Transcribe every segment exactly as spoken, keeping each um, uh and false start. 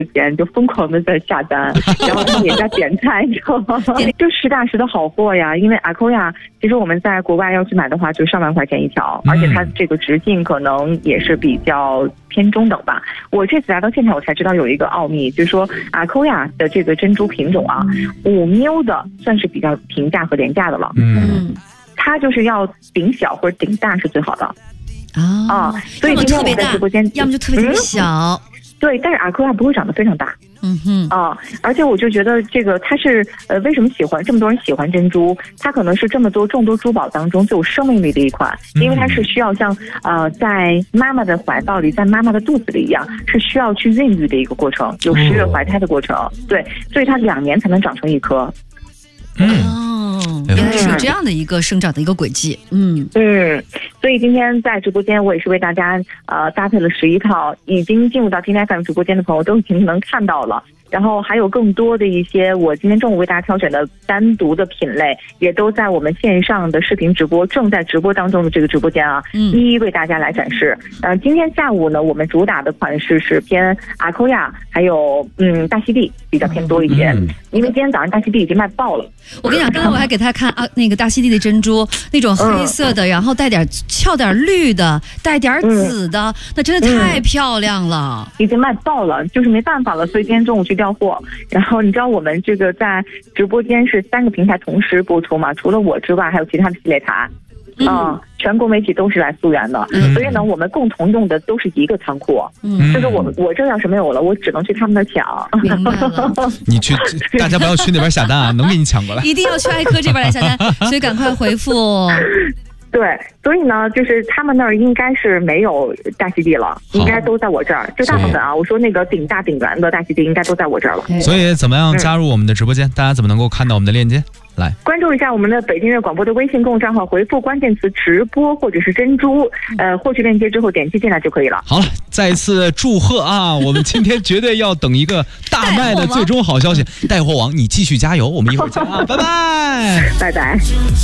前就疯狂的在下单，然后他们也在点菜，你知道吗？就实打实的好货呀。因为阿蔻呀，其实我们在国外要去买的话，就上万块钱一条，而且它这个直径可能也是比较偏中等吧。我这次来到现场，我才知道有一个奥秘，就是说阿蔻呀的这个珍珠品种啊，五缪的算是比较平价和廉价的了。嗯，它就是要顶小或者顶大是最好的。啊、哦，所以今天我们在直播间， 要么就特别特别小、嗯。 对，但是阿蔻它不会长得非常大。嗯哼啊，而且我就觉得这个它是呃，为什么喜欢这么多人喜欢珍珠？它可能是这么多众多珠宝当中最有生命力的一款，因为它是需要像呃在妈妈的怀抱里，在妈妈的肚子里一样，是需要去孕育的一个过程，有十月怀胎的过程。对，所以它两年才能长成一颗。 嗯。哦，原来是有这样的一个生长的一个轨迹。嗯嗯，所以今天在直播间，我也是为大家呃搭配了十一套，已经进入到今天 F M 直播间的朋友都已经能看到了。然后还有更多的一些我今天中午为大家挑选的单独的品类，也都在我们线上的视频直播正在直播当中的这个直播间啊，嗯、一一为大家来展示。呃，今天下午呢，我们主打的款式是偏阿蔻亚，还有嗯大溪地比较偏多一些，嗯、因为今天早上大溪地已经卖爆了。 我跟你讲，刚才我还给他看啊，那个大溪地的珍珠，那种黑色的，嗯、然后带点翘点绿的，带点紫的，嗯、那真的太漂亮了， 已经卖爆了，就是没办法了，所以今天中午去调货。然后你知道我们这个在直播间是三个平台同时播出嘛？除了我之外，还有其他的系列台。嗯、呃，全国媒体都是来溯源的，嗯、所以呢，我们共同用的都是一个仓库。嗯，就是我我这要是没有了，我只能去他们那抢。 明白了， 你去，大家不要去那边下单啊，能给你抢过来。 一定要去爱科这边来下单，所以赶快回复。 对，所以呢，就是他们那儿应该是没有大溪地了，应该都在我这儿。就大部分啊，我说那个顶大顶圆的大溪地应该都在我这儿了。 所以怎么样加入我们的直播间？嗯、大家怎么能够看到我们的链接？来关注一下我们的北京热广播的微信公众账号，回复关键词直播或者是珍珠，呃，获取链接之后点击进来就可以了。 好了，再一次祝贺啊！我们今天绝对要等一个大卖的最终好消息，带货王，你继续加油，我们一会儿见啊，拜拜， 拜拜。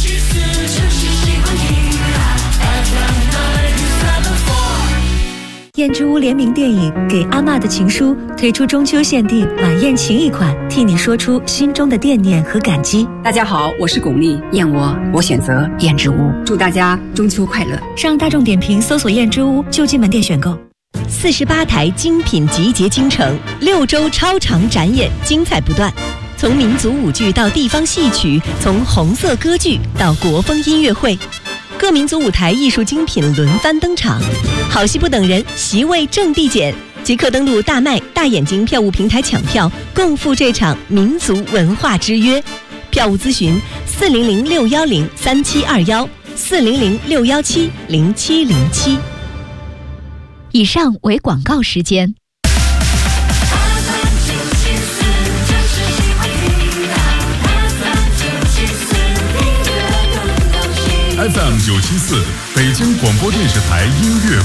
燕之屋联名电影《给阿嬷的情书》推出中秋限定晚宴情谊款，替你说出心中的惦念和感激。 大家好，我是巩俐，燕窝我选择燕之屋，祝大家中秋快乐。 上大众点评搜索燕之屋就近门店选购。四十八台精品集结京城，六周超长展演，精彩不断。从民族舞剧到地方戏曲，从红色歌剧到国风音乐会。各民族舞台艺术精品轮番登场，好戏不等人，席位正必减，即刻登录大麦大眼睛票务平台抢票，共赴这场民族文化之约。票务咨询四零零六幺零三七二幺四零零六幺七零七零七。以上为广告时间。 F M 九七四，北京广播电视台音乐